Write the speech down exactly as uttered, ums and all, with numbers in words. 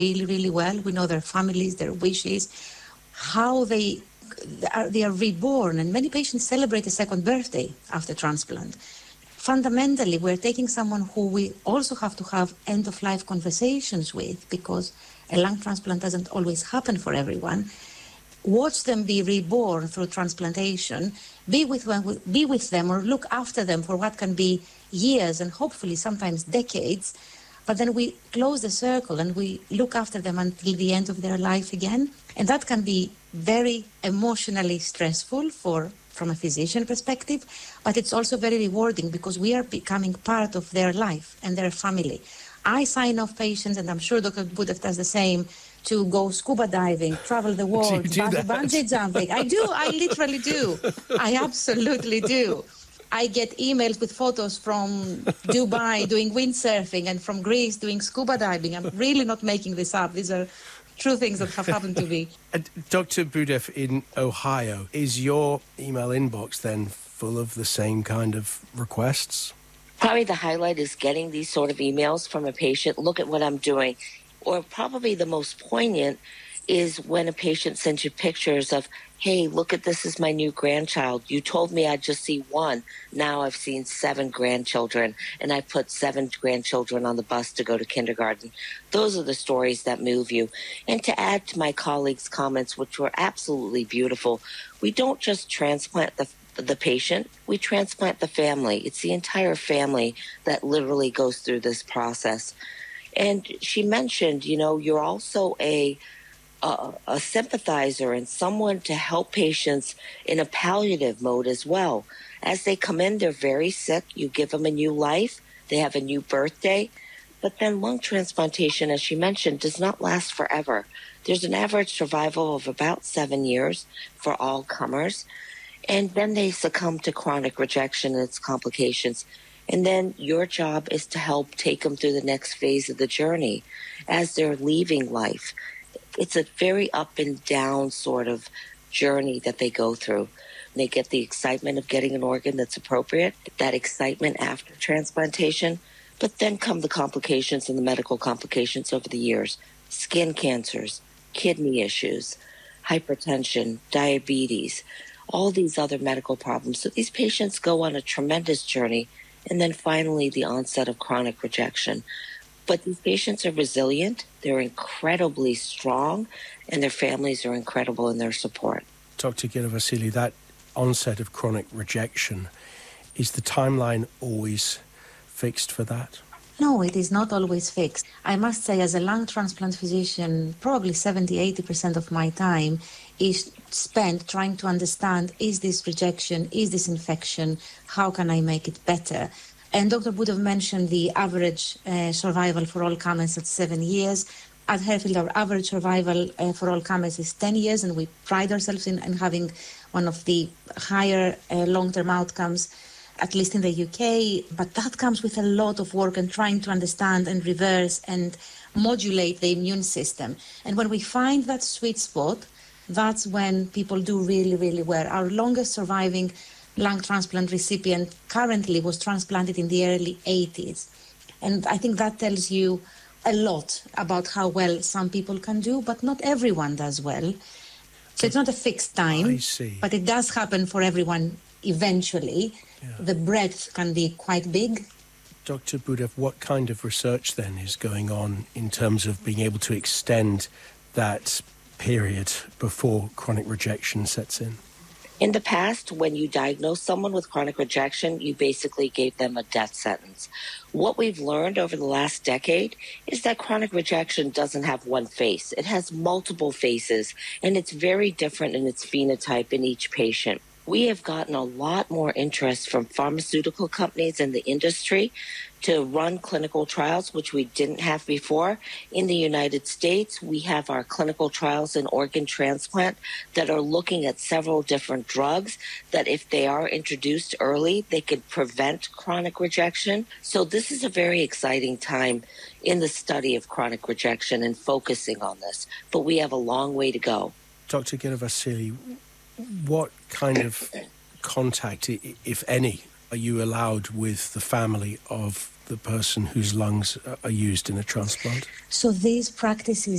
really, really well. We know their families, their wishes, how they are, they are reborn. And many patients celebrate a second birthday after transplant. Fundamentally, we're taking someone who we also have to have end-of-life conversations with, because a lung transplant doesn't always happen for everyone. Watch them be reborn through transplantation, be with them, be with them or look after them for what can be years and hopefully sometimes decades. But then we close the circle and we look after them until the end of their life again. And that can be very emotionally stressful for from a physician perspective, but it's also very rewarding because we are becoming part of their life and their family. I sign off patients, and I'm sure Doctor Budev does the same, to go scuba diving, travel the world, do bungee, bungee jumping. I do, I literally do. I absolutely do. I get emails with photos from Dubai doing windsurfing and from Greece doing scuba diving. I'm really not making this up. These are true things that have happened to me. And Doctor Budev in Ohio, is your email inbox then full of the same kind of requests? Probably the highlight is getting these sort of emails from a patient, look at what I'm doing. Or probably the most poignant is when a patient sends you pictures of, hey, look at this is my new grandchild. You told me I'd just see one. Now I've seen seven grandchildren, and I put seven grandchildren on the bus to go to kindergarten. Those are the stories that move you. And to add to my colleagues' comments, which were absolutely beautiful, we don't just transplant the the patient, we transplant the family. It's the entire family that literally goes through this process. And she mentioned, you know, you're also a a, a sympathizer and someone to help patients in a palliative mode as well. As they come in, they're very sick. You give them a new life. They have a new birthday. But then lung transplantation, as she mentioned, does not last forever. There's an average survival of about seven years for all comers. And then they succumb to chronic rejection and its complications. And then your job is to help take them through the next phase of the journey as they're leaving life. It's a very up and down sort of journey that they go through. They get the excitement of getting an organ that's appropriate, that excitement after transplantation, but then come the complications and the medical complications over the years. Skin cancers, kidney issues, hypertension, diabetes, all these other medical problems. So these patients go on a tremendous journey, and then finally the onset of chronic rejection. But these patients are resilient, they're incredibly strong, and their families are incredible in their support. Doctor Ghillavasili, that onset of chronic rejection, is the timeline always fixed for that? No, it is not always fixed. I must say, as a lung transplant physician, probably seventy, eighty percent of my time is spent trying to understand, is this rejection, is this infection, how can I make it better? And Doctor Budev mentioned the average uh, survival for all comers at seven years. At Harefield, our average survival uh, for all comers is ten years, and we pride ourselves in, in having one of the higher uh, long-term outcomes, at least in the U K. But that comes with a lot of work and trying to understand and reverse and modulate the immune system. And when we find that sweet spot, that's when people do really, really well. Our longest surviving lung transplant recipient currently was transplanted in the early eighties. And I think that tells you a lot about how well some people can do, but not everyone does well. So it's not a fixed time, I see. But it does happen for everyone eventually. Yeah. The breadth can be quite big. Doctor Budev, what kind of research then is going on in terms of being able to extend that period before chronic rejection sets in? In the past, when you diagnose someone with chronic rejection, you basically gave them a death sentence. What we've learned over the last decade is that chronic rejection doesn't have one face. It has multiple faces, and it's very different in its phenotype in each patient. We have gotten a lot more interest from pharmaceutical companies in the industry to run clinical trials, which we didn't have before. In the United States, we have our clinical trials in organ transplant that are looking at several different drugs that if they are introduced early, they could prevent chronic rejection. So this is a very exciting time in the study of chronic rejection and focusing on this. But we have a long way to go. Doctor Ghillavasili, what kind of contact, if any, are you allowed with the family of the person whose lungs are used in a transplant? So these practices